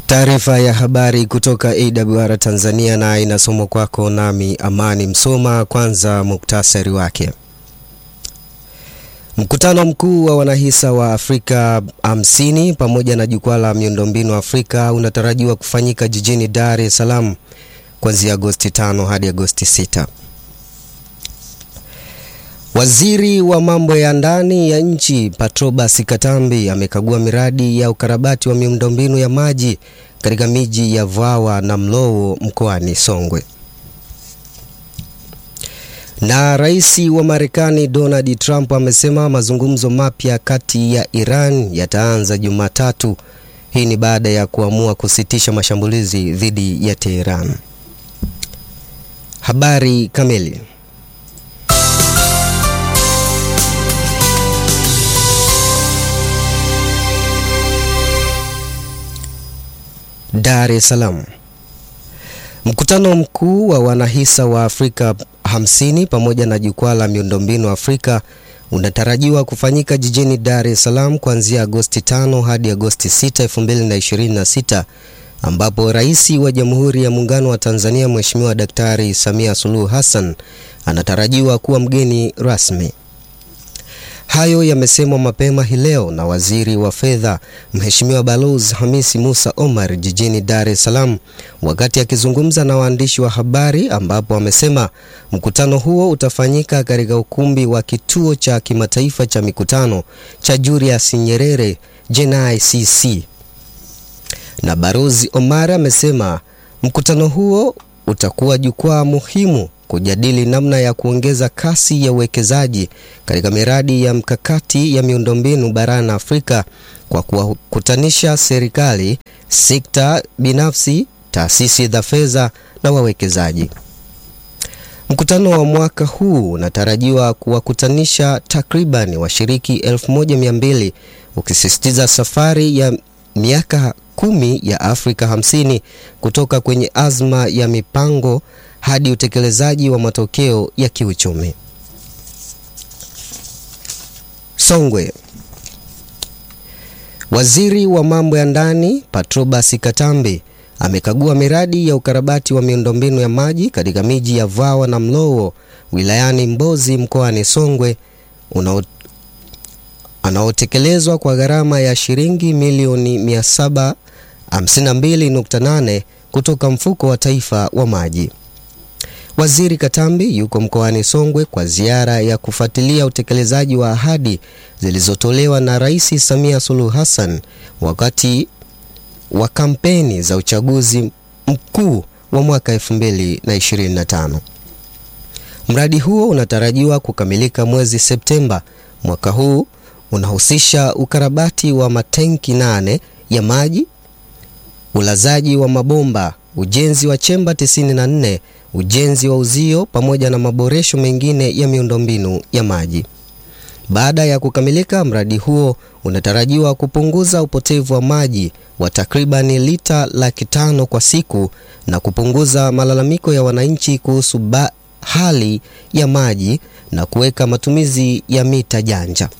Taarifa ya habari kutoka AWR Tanzania na inasomwa kwako nami Amani Msoma. Kwanza muktasari wake. Mkutano mkuu wa wanahisa wa Afrika 50 pamoja na jukwaa la miundombinu Afrika unatarajiwa kufanyika jijini Dar es Salaam kuanzia Agosti 5 hadi Agosti 6. Waziri wa mambo ya ndani ya nchi Patrobas Katambi amekagua miradi ya ukarabati wa miundombinu ya maji katika miji ya Vwawa na Mlowo mkoani Songwe. Na Rais wa Marekani Donald Trump amesema mazungumzo mapya kati ya Iran yataanza Jumatatu. Hii ni baada ya kuamua kusitisha mashambulizi dhidi ya Tehran. Habari kamili. Dar es Salaam. Mkutano mkuu wa wanahisa wa Afrika 50 pamoja na jukwaa la miundombinu Afrika unatarajiwa kufanyika jijini Dar es Salaam kuanzia Agosti 5 hadi Agosti 6, 2026, ambapo Rais wa Jamhuri ya Muungano wa Tanzania Mheshimiwa Daktari Samia Suluhu Hassan anatarajiwa kuwa mgeni rasmi. Hayo yamesemwa mapema hii leo na Waziri wa Fedha Mheshimiwa Balozi Hamisi Musa Omar jijini Dar es Salaam wakati akizungumza na waandishi wa habari, ambapo amesema mkutano huo utafanyika katika ukumbi wa kituo cha kimataifa cha mikutano cha Julius Nyerere JNICC. Na Balozi Omar amesema mkutano huo utakuwa jukwaa muhimu kujadili namna ya kuongeza kasi ya uwekezaji katika miradi ya mkakati ya miundombinu barani Afrika kwa kuwakutanisha serikali, sekta binafsi, taasisi za fedha na wawekezaji. Mkutano wa mwaka huu unatarajiwa kuwakutanisha takriban washiriki 1200, ukisisitiza safari ya miaka 10 ya Afrika 50 kutoka kwenye azma ya mipango hadi utekelezaji wa matokeo ya kiuchumi. Songwe. Waziri wa mambo ya ndani Patrobas Katambi amekagua miradi ya ukarabati wa miundombinu ya maji katika miji ya Vwawa na Mlowo wilayani Mbozi mkoani Songwe unaotekelezwa kwa gharama ya shilingi milioni 752.8 kutoka mfuko wa taifa wa maji. Waziri Katambi yuko mkoani Songwe kwa ziara ya kufuatilia utekelezaji wa ahadi zilizotolewa na Rais Samia Suluhu Hassan wakati wa kampeni za uchaguzi mkuu wa mwaka 2025. Mradi huo unatarajiwa kukamilika mwezi Septemba mwaka huu. Unahusisha ukarabati wa matenki 8 ya maji, ulazaji wa mabomba, ujenzi wa chemba 94, ujenzi wa uzio pamoja na maboresho mengine ya miundombinu ya maji. Baada ya kukamilika, mradi huo unatarajiwa kupunguza upotevu wa maji wa takribani lita 500,000 kwa siku na kupunguza malalamiko ya wananchi kuhusu hali ya maji na kuweka matumizi ya mita janja.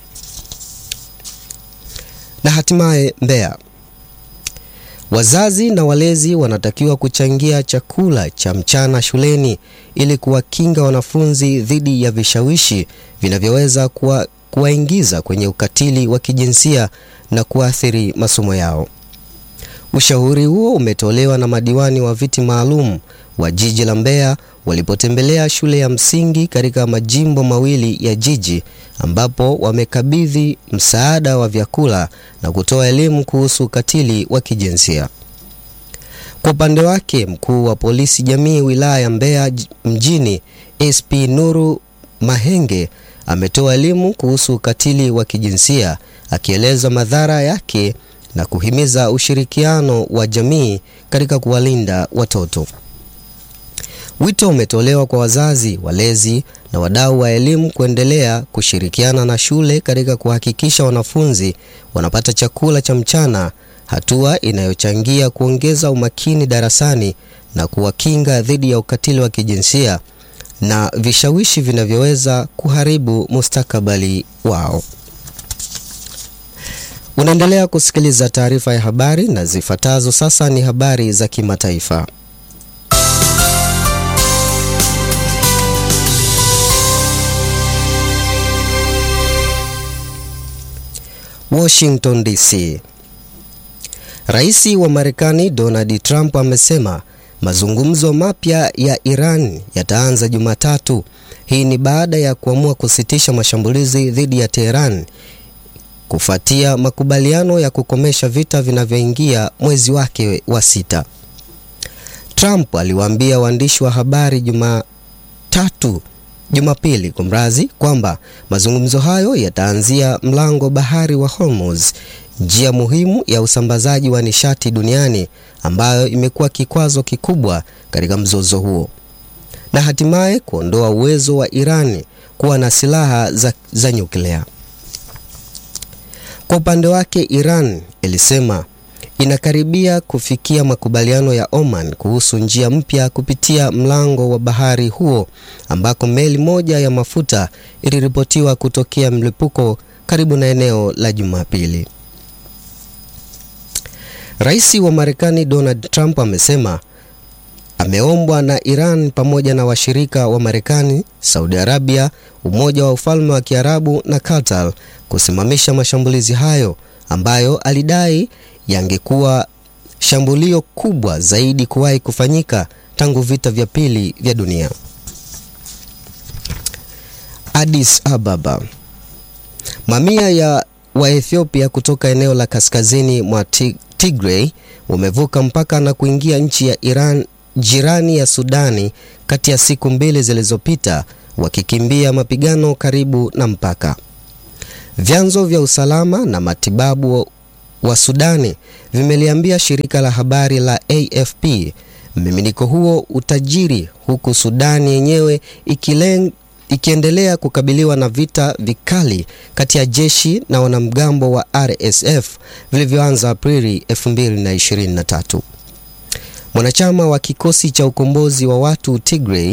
Na hatimaye Mbeya. Wazazi na walezi wanatakiwa kuchangia chakula cha mchana shuleni ili kuwakinga wanafunzi dhidi ya vishawishi vinavyoweza kuwaingiza kwenye ukatili wa kijinsia na kuathiri masomo yao. Ushauri huo umetolewa na madiwani wa viti maalum wa jiji la Mbeya walipotembelea shule ya msingi katika majimbo mawili ya jiji, ambapo wamekabidhi msaada wa vyakula na kutoa elimu kuhusu ukatili wa kijinsia. Kwa upande wake, mkuu wa polisi jamii wilaya ya Mbeya mjini SP Nuru Mahenge ametoa elimu kuhusu ukatili wa kijinsia, akieleza madhara yake na kuhimiza ushirikiano wa jamii katika kuwalinda watoto. Wito umetolewa kwa wazazi, walezi na wadau wa elimu kuendelea kushirikiana na shule katika kuhakikisha wanafunzi wanapata chakula cha mchana, hatua inayochangia kuongeza umakini darasani na kuwakinga dhidi ya ukatili wa kijinsia na vishawishi vinavyoweza kuharibu mustakabali wao. Unaendelea kusikiliza taarifa ya habari na zifuatazo sasa ni habari za kimataifa. Washington DC. Rais wa Marekani Donald Trump amesema mazungumzo mapya ya Iran yataanza Jumatatu. Hii ni baada ya kuamua kusitisha mashambulizi dhidi ya Tehran kufuatia makubaliano ya kukomesha vita vinavyoingia mwezi wake wa 6. Trump aliwaambia waandishi wa habari Jumapili kwamba mazungumzo hayo yataanzia mlango bahari wa Hormuz, njia muhimu ya usambazaji wa nishati duniani ambayo imekuwa kikwazo kikubwa katika mzozo huo, na hatimaye kuondoa uwezo wa Iran kuwa na silaha za nyuklia. Kwa upande wake, Iran ilisema inakaribia kufikia makubaliano ya Oman kuhusu njia mpya kupitia mlango wa bahari huo ambako meli moja ya mafuta iliripotiwa kutokea mlipuko karibu na eneo la Jumapili. Rais wa Marekani Donald Trump amesema ameombwa na Iran pamoja na washirika wa Marekani, Saudi Arabia, Umoja wa Ufalme wa Kiarabu na Qatar kusimamisha mashambulizi hayo ambayo alidai yangekuwa shambulio kubwa zaidi kuwahi kufanyika tangu vita vya pili vya dunia. Addis Ababa. Mamia ya Waethiopia kutoka eneo la kaskazini mwa Tigray wamevuka mpaka na kuingia nchi ya Iran jirani ya Sudani kati ya siku 2 zilizopita, wakikimbia mapigano karibu na mpaka. Vyanzo vya usalama na matibabu wa Sudani vimeliambia shirika la habari la AFP mmiminiko huo utajiri huku Sudani yenyewe ikiendelea kukabiliwa na vita vikali kati ya jeshi na wanamgambo wa RSF vilivyoanza Aprili 2023. Mwanachama wa kikosi cha ukombozi wa watu Tigray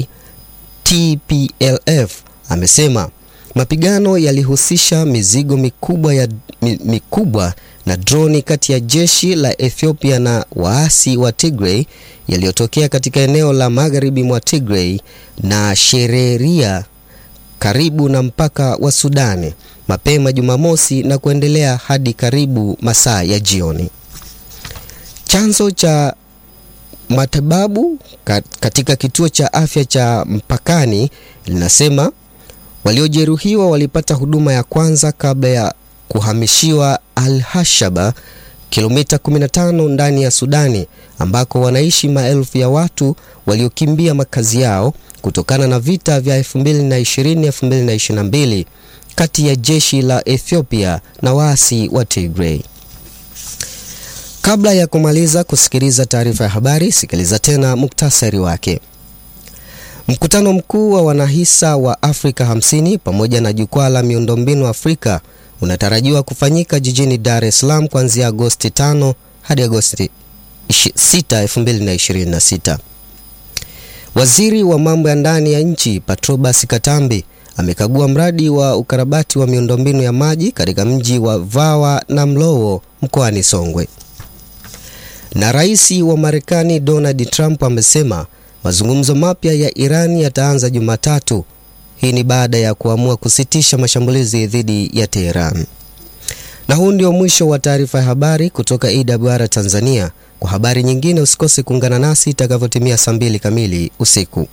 TPLF amesema mapigano yalihusisha mizigo mikubwa na droni kati ya jeshi la Ethiopia na waasi wa Tigray yaliyotokea katika eneo la magharibi mwa Tigray na Shereria karibu na mpaka wa Sudani mapema Jumamosi na kuendelea hadi karibu masaa ya jioni. Chanzo cha matibabu katika kituo cha afya cha mpakani linasema waliojeruhiwa walipata huduma ya kwanza kabla ya kuhamishiwa Al-Hashaba, kilomita 15 ndani ya Sudani, ambako wanaishi maelfu ya watu waliokimbia makazi yao kutokana na vita vya 2020-2022 kati ya jeshi la Ethiopia na waasi wa Tigray. Kabla ya kumaliza kusikiliza taarifa ya habari, sikiliza tena muktasari wake. Mkutano mkuu wa wanahisa wa Afrika 50 pamoja na jukwaa la miundombinu Afrika unatarajiwa kufanyika jijini Dar es Salaam kuanzia Agosti 5 hadi Agosti 6, 2026. Waziri wa mambo ya ndani ya nchi Patrobas Katambi amekagua mradi wa ukarabati wa miundombinu ya maji katika mji wa Vawa na Mlowo mkoani Songwe. Na rais wa Marekani Donald Trump amesema mazungumzo mapya ya Iran yataanza Jumatatu. Hii ni baada ya kuamua kusitisha mashambulizi dhidi ya Tehran. Na huu ndio mwisho wa taarifa ya habari kutoka AWR Tanzania. Kwa habari nyingine usikose kuungana nasi itakavyotimia saa 2 kamili usiku.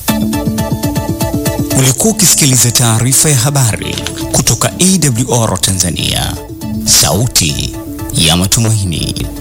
Ulikuwa ukisikiliza taarifa ya habari kutoka AWR Tanzania. Sauti ya matumaini.